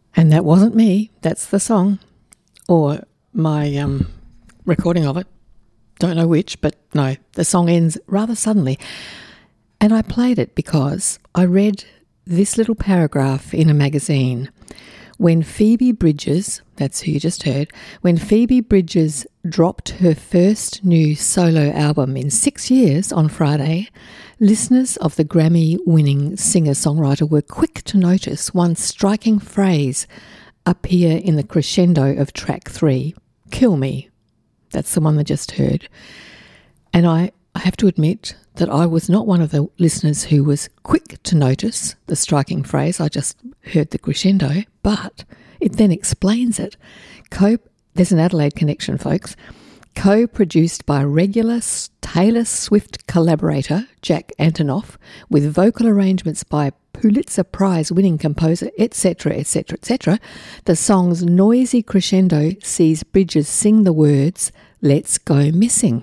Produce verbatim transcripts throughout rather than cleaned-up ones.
And that wasn't me. That's the song. Or my um, recording of it. Don't know which, but no, the song ends rather suddenly. And I played it because I read this little paragraph in a magazine. When Phoebe Bridgers, that's who you just heard, when Phoebe Bridgers dropped her first new solo album in six years on Friday, listeners of the Grammy-winning singer-songwriter were quick to notice one striking phrase appear in the crescendo of track three, Kill Me. That's the one they just heard. And I, I have to admit that I was not one of the listeners who was quick to notice the striking phrase. I just heard the crescendo, but it then explains it. Co- There's an Adelaide connection, folks. Co-produced by regular Taylor Swift collaborator Jack Antonoff, with vocal arrangements by Pulitzer Prize-winning composer, et cetera, et cetera, et cetera, the song's noisy crescendo sees Bridges sing the words, "Let's go missing."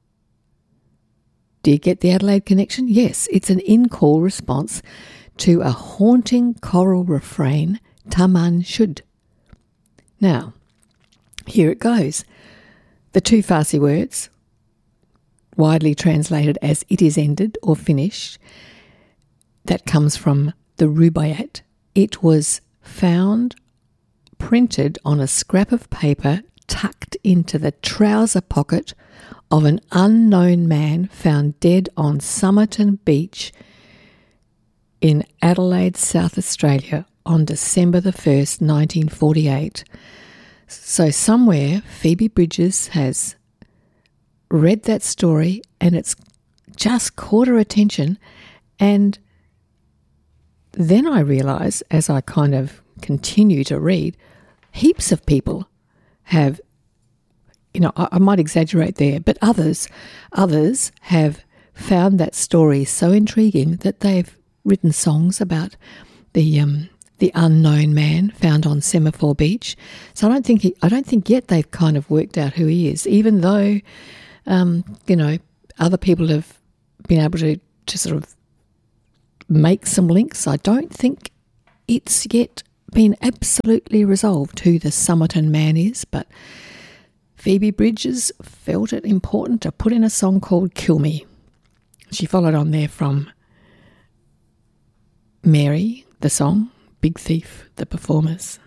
Do you get the Adelaide connection? Yes, it's an in-call response to a haunting choral refrain, Taman Shud. Now, here it goes. The two Farsi words, widely translated as "it is ended" or "finished," that comes from the Rubaiyat. It was found printed on a scrap of paper tucked into the trouser pocket of an unknown man found dead on Somerton Beach in Adelaide, South Australia on December the first, nineteen forty-eight. So somewhere Phoebe Bridgers has read that story and it's just caught her attention. And then I realise, as I kind of continue to read, heaps of people have, you know, I, I might exaggerate there, but others, others have found that story so intriguing that they've written songs about the um, the unknown man found on Semaphore Beach. So I don't think he, I don't think yet they've kind of worked out who he is, even though um, you know, other people have been able to to sort of make some links. I don't think it's yet been absolutely resolved who the Somerton man is, but Phoebe Bridgers felt it important to put in a song called Kill Me. She followed on there from Mary, the song, Big Thief, the performers.